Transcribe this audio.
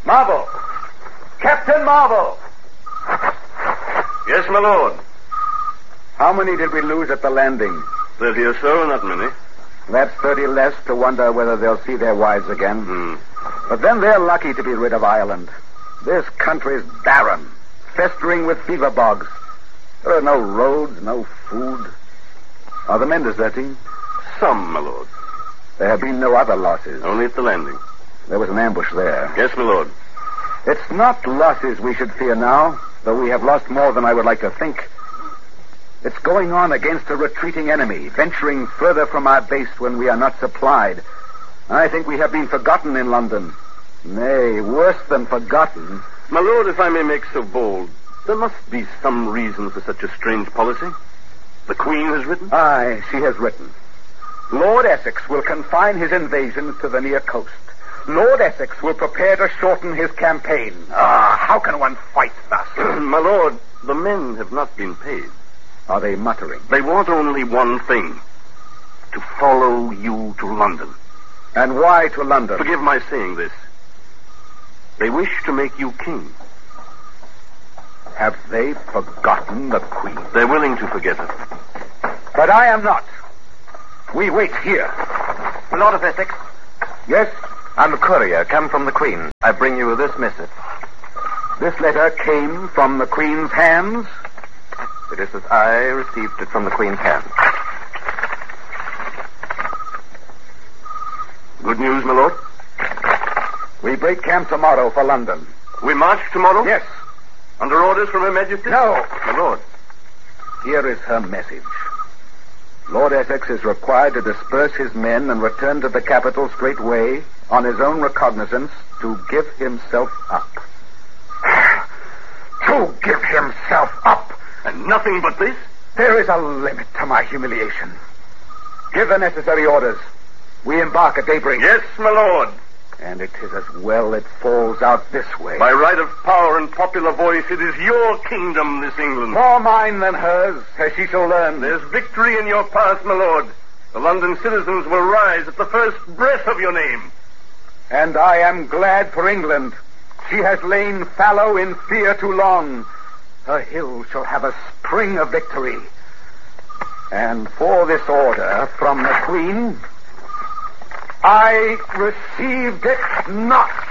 Marvel! Captain Marvel! Yes, my lord. How many did we lose at the landing? 30 or so, not many. That's 30 less to wonder whether they'll see their wives again. But then they're lucky to be rid of Ireland. This country's barren, festering with fever bogs. There are no roads, no food. Are the men deserting? Some, my lord. There have been no other losses. Only at the landing. There was an ambush there. Yes, my lord. It's not losses we should fear now, though we have lost more than I would like to think. It's going on against a retreating enemy, venturing further from our base when we are not supplied. I think we have been forgotten in London. Nay, worse than forgotten. My lord, if I may make so bold, there must be some reason for such a strange policy. The Queen has written? Aye, she has written. Lord Essex will confine his invasions to the near coast. Lord Essex will prepare to shorten his campaign. How can one fight thus? My lord, the men have not been paid. Are they muttering? They want only one thing. To follow you to London. And why to London? Forgive my saying this. They wish to make you king. Have they forgotten the Queen? They're willing to forget her. But I am not. We wait here. Lord of Essex. Yes? I'm a courier, come from the Queen. I bring you this missive. This letter came from the Queen's hands? It is as I received it from the Queen's hands. Good news, my lord? We break camp tomorrow for London. We march tomorrow? Yes. Under orders from Her Majesty? No. My lord. Here is her message. Lord Essex is required to disperse his men and return to the capital straightway on his own recognizance to give himself up. To give himself up? And nothing but this? There is a limit to my humiliation. Give the necessary orders. We embark at daybreak. Yes, my lord. And it is as well it falls out this way. By right of power and popular voice, it is your kingdom, this England. More mine than hers, as she shall learn. There's victory in your path, my lord. The London citizens will rise at the first breath of your name. And I am glad for England. She has lain fallow in fear too long. Her hill shall have a spring of victory. And for this order from the Queen, I received it not.